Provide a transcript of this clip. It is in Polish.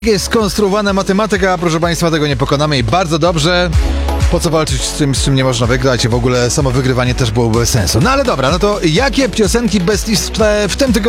Jest skonstruowana matematyka, proszę Państwa, tego nie pokonamy i bardzo dobrze. Po co walczyć z czym nie można wygrać? W ogóle samo wygrywanie też byłoby bez sensu. No ale dobra, no to jakie piosenki best w tym tygodniu